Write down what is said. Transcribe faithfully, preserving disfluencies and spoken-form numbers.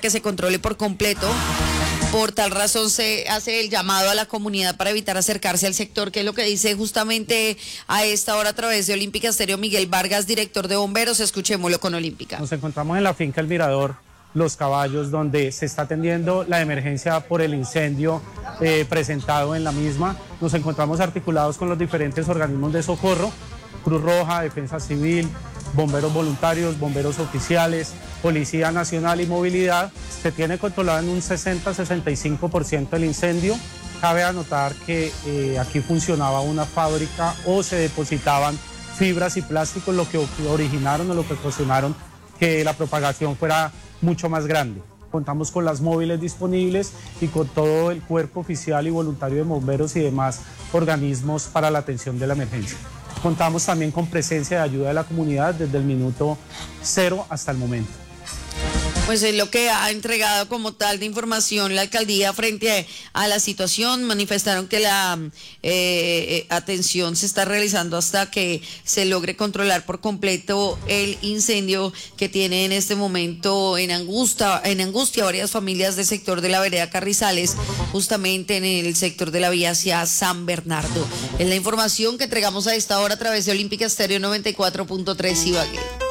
que se controle por completo. Por tal razón se hace el llamado a la comunidad para evitar acercarse al sector, que es lo que dice justamente a esta hora a través de Olímpica Estéreo Miguel Vargas, director de bomberos. Escuchémoslo con Olímpica. Nos encontramos en la finca El Mirador, Los Caballos, donde se está atendiendo la emergencia por el incendio eh, presentado en la misma. Nos encontramos articulados con los diferentes organismos de socorro, Cruz Roja, Defensa Civil, bomberos voluntarios, bomberos oficiales, Policía Nacional y Movilidad. Se tiene controlado en un sesenta a sesenta y cinco por ciento el incendio. Cabe anotar que eh, aquí funcionaba una fábrica o se depositaban fibras y plásticos, lo que originaron o lo que ocasionaron que la propagación fuera mucho más grande. Contamos con las móviles disponibles y con todo el cuerpo oficial y voluntario de bomberos y demás organismos para la atención de la emergencia. Contamos también con presencia de ayuda de la comunidad desde el minuto cero hasta el momento. Pues es lo que ha entregado como tal de información la alcaldía frente a, a la situación. Manifestaron que la eh, atención se está realizando hasta que se logre controlar por completo el incendio que tiene en este momento en angustia, en angustia varias familias del sector de la vereda Carrizales, justamente en el sector de la vía hacia San Bernardo. Es la información que entregamos a esta hora a través de Olímpica Estéreo noventa y cuatro punto tres Ibagué.